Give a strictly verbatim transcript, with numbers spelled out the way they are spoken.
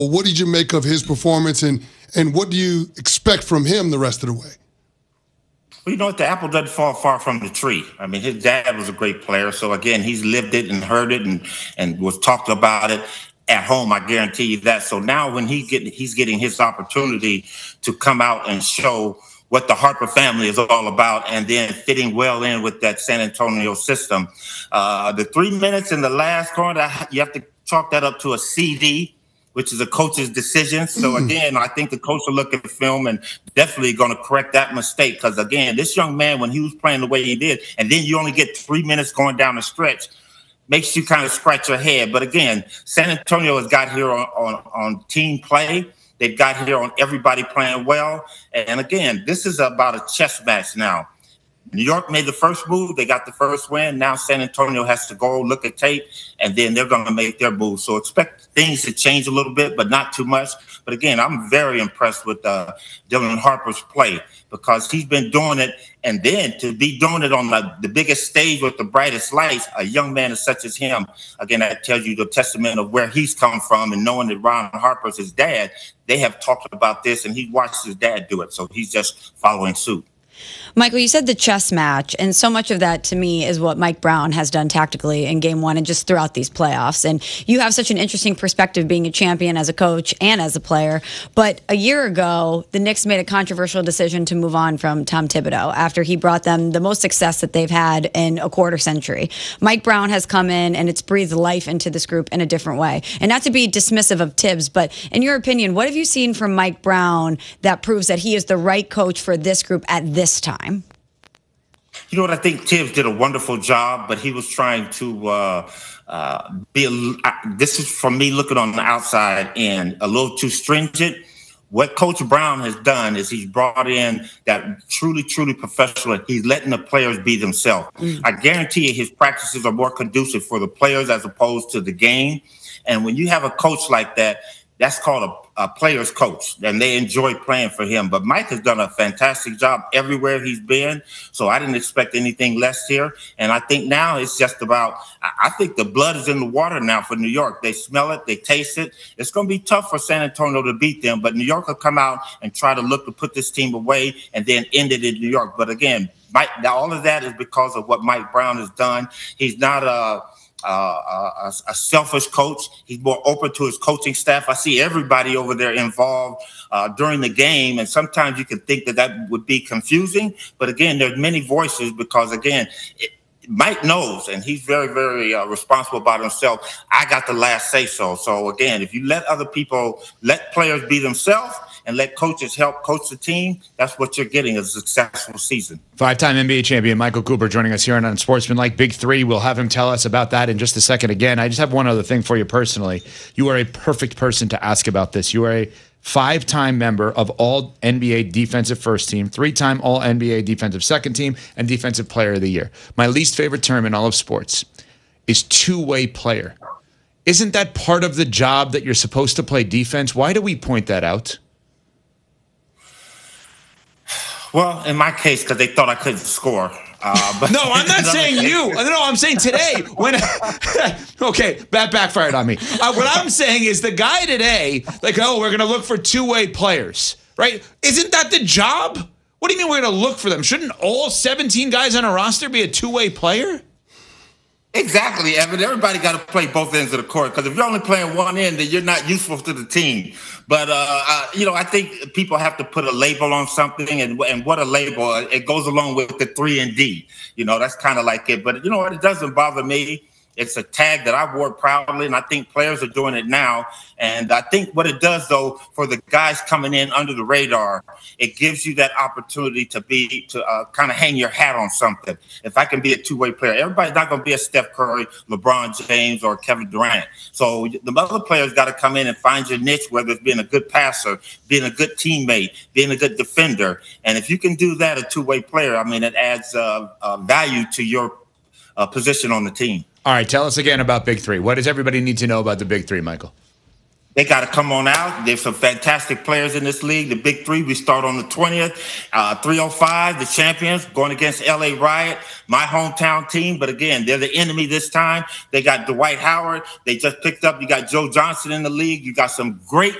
What did you make of his performance, and, and what do you expect from him the rest of the way? Well, you know what? The apple doesn't fall far from the tree. I mean, his dad was a great player. So, again, he's lived it and heard it and, and was talked about it at home. I guarantee you that. So now when he get, he's getting his opportunity to come out and show what the Harper family is all about, and then fitting well in with that San Antonio system. Uh, the three minutes in the last quarter, you have to chalk that up to a C D, which is a coach's decision. So, again, I think the coach will look at the film and definitely going to correct that mistake. Because, again, this young man, when he was playing the way he did, and then you only get three minutes going down the stretch, makes you kind of scratch your head. But, again, San Antonio has got here on, on, on team play. They've got here on everybody playing well. And, again, this is about a chess match now. New York made the first move. They got the first win. Now San Antonio has to go look at tape, and then they're going to make their move. So expect things to change a little bit, but not too much. But, again, I'm very impressed with uh, Dylan Harper's play because he's been doing it. And then to be doing it on the, the biggest stage with the brightest lights, a young man such as him, again, that tells you the testament of where he's come from, and knowing that Ron Harper's his dad, they have talked about this, and he watched his dad do it. So he's just following suit. Michael, you said the chess match, and so much of that to me is what Mike Brown has done tactically in game one and just throughout these playoffs. And you have such an interesting perspective being a champion as a coach and as a player. But a year ago, the Knicks made a controversial decision to move on from Tom Thibodeau after he brought them the most success that they've had in a quarter century. Mike Brown has come in, and it's breathed life into this group in a different way. And not to be dismissive of Tibbs, but in your opinion, what have you seen from Mike Brown that proves that he is the right coach for this group at this time? You know what? I think Tibbs did a wonderful job, but he was trying to uh, uh, be a, this is from me looking on the outside in a little too stringent. What Coach Brown has done is he's brought in that truly, truly professional. He's letting the players be themselves. Mm. I guarantee you his practices are more conducive for the players as opposed to the game. And when you have a coach like that, that's called a, a player's coach, and they enjoy playing for him. But Mike has done a fantastic job everywhere he's been, so I didn't expect anything less here. And I think now it's just about – I think the blood is in the water now for New York. They smell it. They taste it. It's going to be tough for San Antonio to beat them, but New York will come out and try to look to put this team away and then end it in New York. But, again, Mike, now all of that is because of what Mike Brown has done. He's not a – Uh, a, a selfish coach. He's more open to his coaching staff. I see everybody over there involved uh, during the game, and sometimes you can think that that would be confusing. But again, there's many voices because, again, it, Mike knows, and he's very, very uh, responsible about himself. I got the last say so. So, again, if you let other people, let players be themselves, and let coaches help coach the team, that's what you're getting, a successful season. Five-time N B A champion Michael Cooper joining us here on Unsportsmanlike Big Three. We'll have him tell us about that in just a second. Again, I just have one other thing for you personally. You are a perfect person to ask about this. You are a five-time member of all N B A defensive first team, three-time all N B A defensive second team, and defensive player of the year. My least favorite term in all of sports is two-way player. Isn't that part of the job that you're supposed to play defense? Why do we point that out? Well, in my case, because they thought I couldn't score. Uh, but no, I'm not saying you. No, I'm saying today. When okay, that backfired on me. Uh, what I'm saying is the guy today, like, oh, we're going to look for two-way players, right? Isn't that the job? What do you mean we're going to look for them? Shouldn't all seventeen guys on a roster be a two-way player? Exactly, Evan. Everybody got to play both ends of the court because if you're only playing one end, then you're not useful to the team. But, uh, uh, you know, I think people have to put a label on something, and, and what a label, it goes along with the three and D. You know, that's kind of like it. But, you know what, it doesn't bother me. It's a tag that I wore proudly, and I think players are doing it now. And I think what it does, though, for the guys coming in under the radar, it gives you that opportunity to be to uh, kind of hang your hat on something. If I can be a two-way player, everybody's not going to be a Steph Curry, LeBron James, or Kevin Durant. So the other players got to come in and find your niche, whether it's being a good passer, being a good teammate, being a good defender. And if you can do that, a two-way player, I mean, it adds uh, uh, value to your uh, position on the team. All right, tell us again about Big Three. What does everybody need to know about the Big Three, Michael? They got to come on out. There's some fantastic players in this league. The Big Three, we start on the twentieth. Uh, three oh five, the champions, going against L A Riot, my hometown team. But again, they're the enemy this time. They got Dwight Howard. They just picked up, you got Joe Johnson in the league. You got some great